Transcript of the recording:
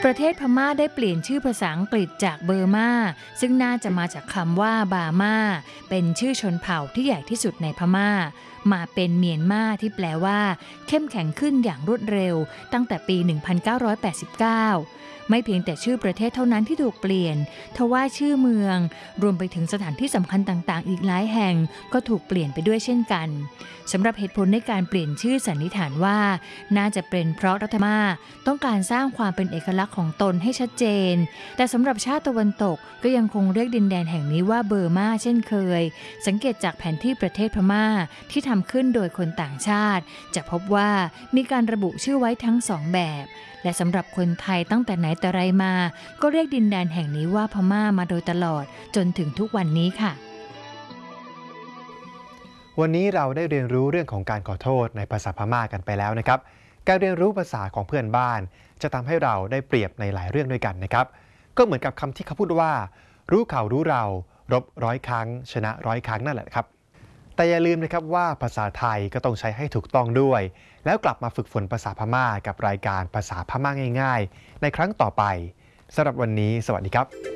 ประเทศพม่าได้เปลี่ยนชื่อภาษาอังกฤษจากเบอร์มาซึ่งน่าจะมาจากคำว่าบาม่าเป็นชื่อชนเผ่าที่ใหญ่ที่สุดในพม่ามาเป็นเมียนมาที่แปลว่าเข้มแข็งขึ้นอย่างรวดเร็วตั้งแต่ปี 1989 ไม่เพียงแต่ชื่อประเทศเท่านั้นที่ถูกเปลี่ยนทว่าชื่อเมืองรวมไปถึงสถานที่สำคัญต่างๆอีกหลายแห่งก็ถูกเปลี่ยนไปด้วยเช่นกันสำหรับเหตุผลในการเปลี่ยนชื่อสันนิษฐานว่าน่าจะเป็นเพราะรัฐบาลต้องการสร้างความเป็นเอกลักษณ์ของตนให้ชัดเจนแต่สำหรับชาติตะวันตกก็ยังคงเรียกดินแดนแห่งนี้ว่าเบอร์มาเช่นเคยสังเกตจากแผนที่ประเทศพม่าที่ทำขึ้นโดยคนต่างชาติจะพบว่ามีการระบุชื่อไว้ทั้งสองแบบและสำหรับคนไทยตั้งแต่ไหนแต่ไรมาก็เรียกดินแดนแห่งนี้ว่าพม่ามาโดยตลอดจนถึงทุกวันนี้ค่ะวันนี้เราได้เรียนรู้เรื่องของการขอโทษในภาษาพม่ากันไปแล้วนะครับการเรียนรู้ภาษาของเพื่อนบ้านจะทำให้เราได้เปรียบในหลายเรื่องด้วยกันนะครับก็เหมือนกับคำที่เขาพูดว่ารู้เขารู้เรารบ100 ครั้งชนะ100 ครั้งนั่นแหละครับแต่อย่าลืมนะครับว่าภาษาไทยก็ต้องใช้ให้ถูกต้องด้วยแล้วกลับมาฝึกฝนภาษาพม่ากับรายการภาษาพม่าง่ายๆในครั้งต่อไปสำหรับวันนี้สวัสดีครับ